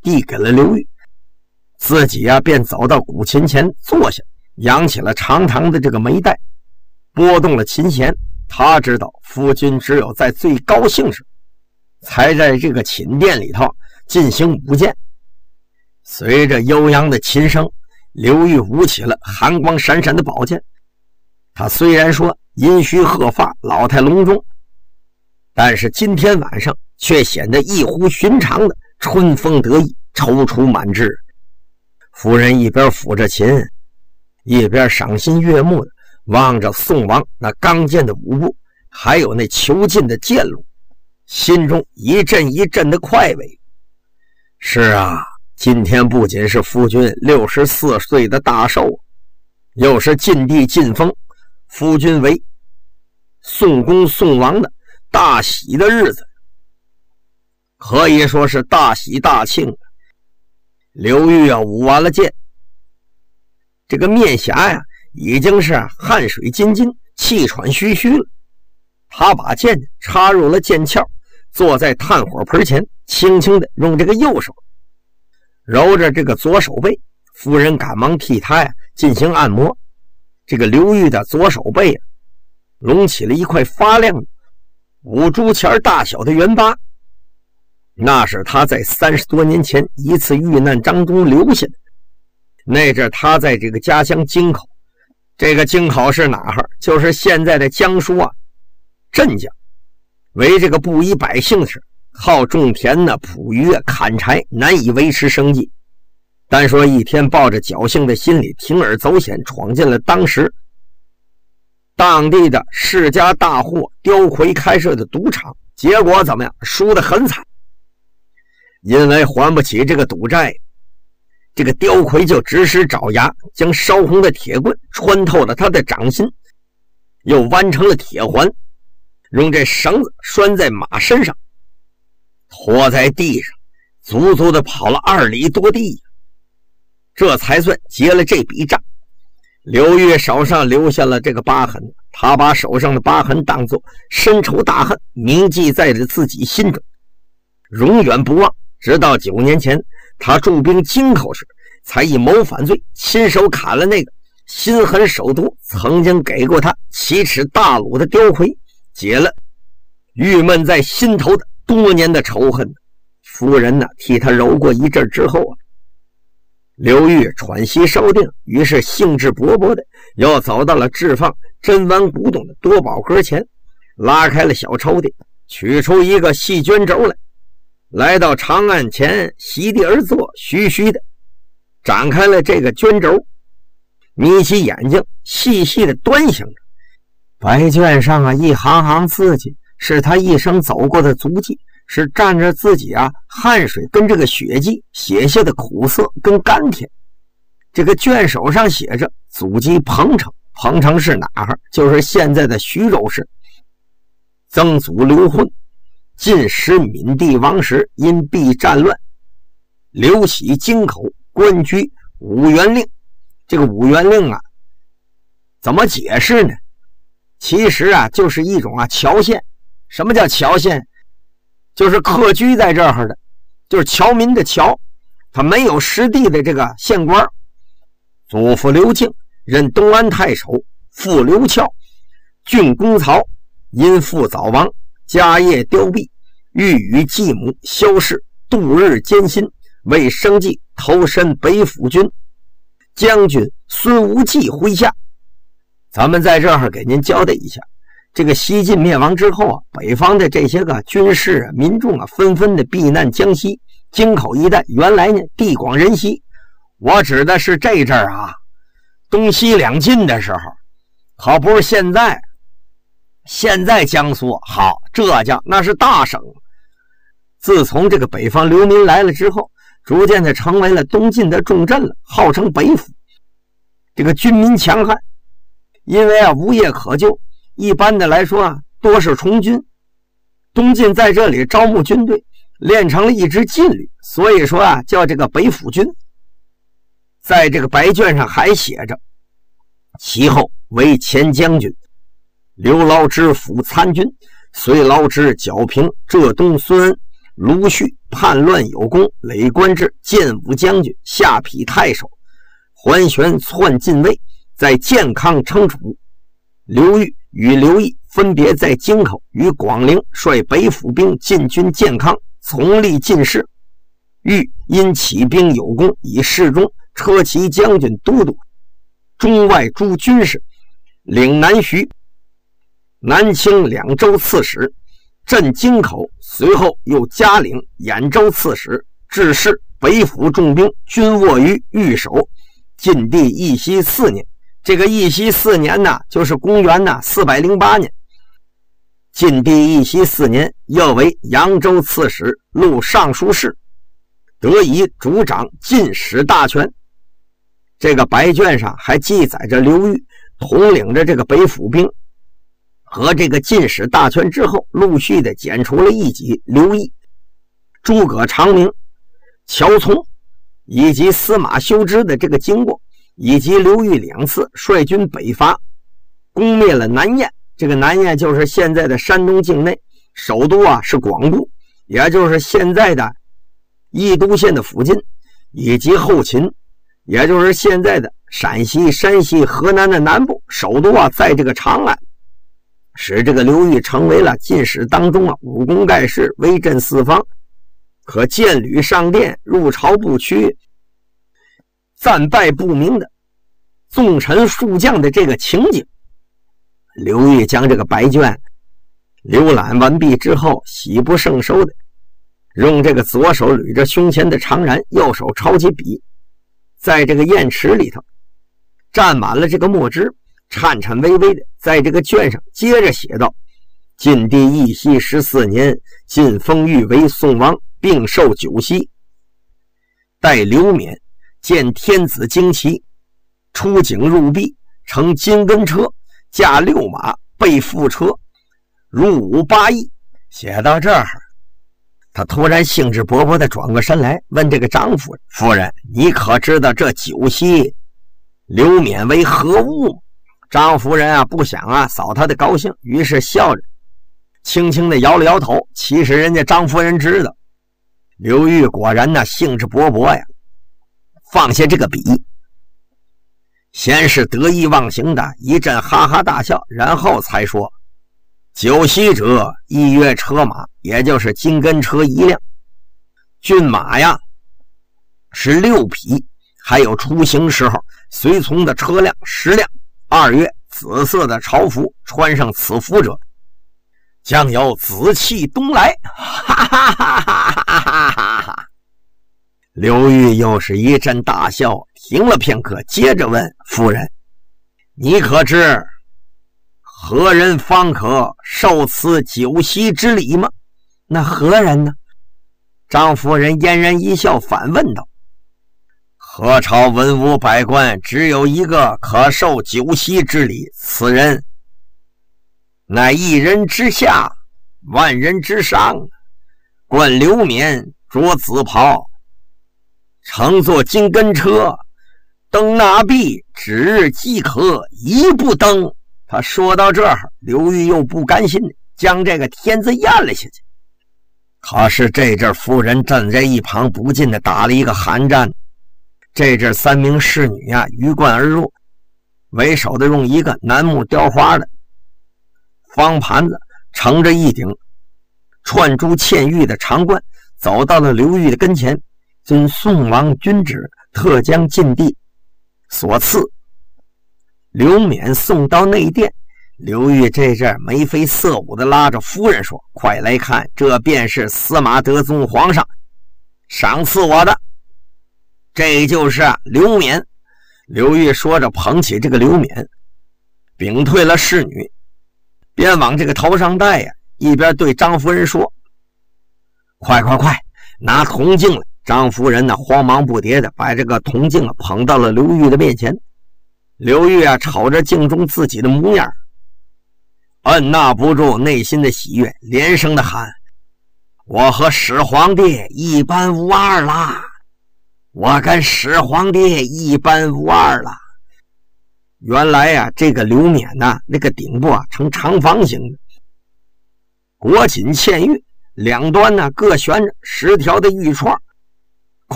递给了刘裕，自己便走到古琴前坐下，扬起了长长的这个眉带，拨动了琴弦。他知道夫君只有在最高兴时才在这个寝殿里头进行舞剑。随着悠扬的琴声，刘裕舞起了寒光闪闪的宝剑。他虽然说阴虚鹤发，老态龙钟，但是今天晚上却显得异乎寻常的春风得意，踌躇满志。夫人一边抚着琴，一边赏心悦目的望着宋王那刚健的舞步，还有那遒劲的剑路，心中一阵一阵的快慰。是啊，今天不仅是夫君64岁的大寿，又是晋帝晋封夫君为宋公宋王的大喜的日子，可以说是大喜大庆。刘裕舞完了剑，这个面颊已经是汗水津津，气喘吁吁了。他把剑插入了剑鞘，坐在炭火盆前，轻轻的用这个右手揉着这个左手背。夫人赶忙替他进行按摩。这个刘裕的左手背隆起了一块发亮的5铢钱大小的圆疤，那是他在30多年前一次遇难当中留下的。那阵他在这个家乡京口，这个京口是哪儿？就是现在的江苏镇江，为这个布衣百姓时靠种田捕鱼砍柴，难以维持生计。但说一天抱着侥幸的心理，铤而走险，闯进了当地的世家大户刁魁开设的赌场，结果怎么样？输得很惨。因为还不起这个赌债，这个刁魁就指使爪牙将烧红的铁棍穿透了他的掌心，又弯成了铁环，用这绳子拴在马身上，拖在地上，足足的跑了2里多地，这才算结了这笔账。刘裕手上留下了这个疤痕，他把手上的疤痕当作深仇大恨，铭记在了自己心中，永远不忘。直到9年前他驻兵京口时，才以谋反罪亲手砍了那个心狠手毒曾经给过他奇耻大辱的刁魁，解了郁闷在心头的多年的仇恨。夫人替他揉过一阵之后刘裕喘息稍定，于是兴致勃勃的又走到了置放珍玩古董的多宝阁前，拉开了小抽屉，取出一个细绢轴来，来到长案前席地而坐，徐徐的展开了这个绢轴，眯起眼睛细细的端详着。白卷上一行行字迹，是他一生走过的足迹，是蘸着自己汗水跟这个血迹写下的苦涩跟甘甜。这个卷首上写着祖籍彭城，彭城是哪儿？就是现在的徐州市。曾祖刘混，晋时闵帝王时，因避战乱，刘喜京口，官居五原令。这个五原令怎么解释呢？其实就是一种侨县。什么叫侨县？就是客居在这儿的，就是侨民的侨，他没有实地的这个县官。祖父刘敬任东安太守，父刘翘郡公曹，因父早亡，家业凋敝，欲与继母萧氏度日艰辛，为生计投身北府军将军孙无忌麾下。咱们在这儿给您交代一下，这个西晋灭亡之后北方的这些个军事民众纷纷的避难江西，京口一带原来地广人稀。我指的是这阵儿东西两晋的时候，可不是现在。现在江苏好，浙江那是大省。自从这个北方流民来了之后，逐渐的成为了东晋的重镇了，号称北府。这个军民强悍，因为无业可就，一般的来说多是从军。东晋在这里招募军队，练成了一支劲旅，所以说叫这个北府军。在这个白卷上还写着，其后为前将军，刘牢之辅参军，随牢之剿平浙东孙恩， 陆续叛乱有功，累官至建武将军、下邳太守，桓玄篡晋位，在建康称楚。刘裕与刘毅分别在京口与广陵率北府兵进军建康，从立进士。裕因起兵有功，以侍中、车骑将军都督、中外诸军事，领南徐、南清两州刺史，镇京口，随后又加领兖州刺史，致仕北府重兵均握于御手。晋帝义熙4年，这个义熙4年呢，就是公元408年。晋帝义熙4年，又为扬州刺史、录尚书事，得以主掌进使大权。这个白卷上还记载着刘裕统领着这个北府兵和这个进使大权之后，陆续的剪除了一级刘毅、诸葛长明、乔从以及司马修之的这个经过，以及刘裕2次率军北伐，攻灭了南燕。这个南燕就是现在的山东境内，首都是广固，也就是现在的益都县的附近，以及后秦，也就是现在的陕西、山西、河南的南部，首都在这个长安，使这个刘裕成为了进士当中武功盖世，威震四方，可剑履上殿，入朝不屈，战败不明的纵臣数将的这个情景。刘裕将这个白卷浏览完毕之后，喜不胜收的用这个左手捋着胸前的长髯，右手抄起笔，在这个砚池里头蘸满了这个墨汁，颤颤巍巍的在这个卷上接着写道：晋帝义熙14年，晋封裕为宋王，并授九锡。待刘勉见天子旌旗，出警入壁，乘金根车，驾6马，备副车，入伍8邑。写到这儿，他突然兴致勃勃地转过身来，问这个张夫人：“夫人，你可知道这九锡刘勉为何物？”张夫人不想扫他的高兴，于是笑着轻轻地摇了摇头。其实人家张夫人知道。刘裕果然兴致勃勃呀，放下这个笔，先是得意忘形的一阵哈哈大笑，然后才说：“九锡者，一曰车马，也就是金根车1辆，骏马是6匹，还有出行时候随从的车辆10辆。2曰紫色的朝服，穿上此服者，将有紫气东来。”哈哈哈哈哈哈！刘裕又是一阵大笑，停了片刻，接着问：“夫人，你可知何人方可受此九锡之礼吗？”“那何人呢？”张夫人嫣然一笑，反问道：“何朝文武百官只有一个可受九锡之礼，此人乃一人之下，万人之上。冠刘勉，着紫袍，乘坐金根车，登那壁，指日即可，一步登。”他说到这儿，刘裕又不甘心，将这个天字咽了下去。可是这阵夫人站在一旁，不禁的打了一个寒战。这阵3名侍女鱼贯而入，为首的用一个楠木雕花的方盘子盛着一顶串珠嵌玉的长冠，走到了刘裕的跟前。“遵宋王君旨，特将晋帝所赐刘勉送到内殿。”刘裕这阵眉飞色舞的拉着夫人说：“快来看，这便是司马德宗皇上赏赐我的，这就是刘勉。”刘裕说着捧起这个刘勉，屏退了侍女，边往这个头上戴一边对张夫人说：“快快快，拿铜镜来！”张夫人慌忙不迭的把这个铜镜捧到了刘裕的面前。刘裕瞅着镜中自己的模样，按捺不住内心的喜悦，连声的喊：“我和始皇帝一般无二啦！我跟始皇帝一般无二了。”原来这个刘勉那个顶部呈长方形的，裹锦嵌玉， 两端呢各悬着10条的玉串，